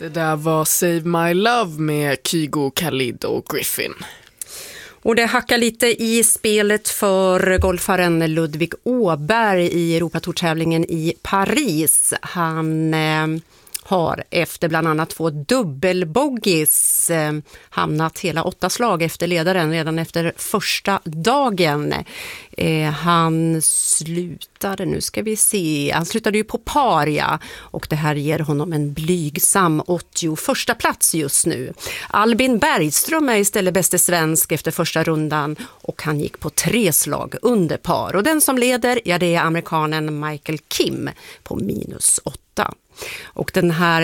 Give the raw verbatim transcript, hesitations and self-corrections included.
Det där var Save My Love med Kygo, Khalid och Griffin. Och det hackar lite i spelet för golfaren Ludvig Åberg i Europatourtävlingen i Paris. Han eh, har efter bland annat två dubbelboggis eh, hamnat hela åtta slag efter ledaren redan efter första dagen. Eh, han slutade, nu ska vi se, han slutade ju på par, ja, och det här ger honom en blygsam åttioförsta plats just nu. Albin Bergström är istället bäste svensk efter första rundan och han gick på tre slag under par. Och den som leder, ja, det är amerikanen Michael Kim på minus åtta. Och den här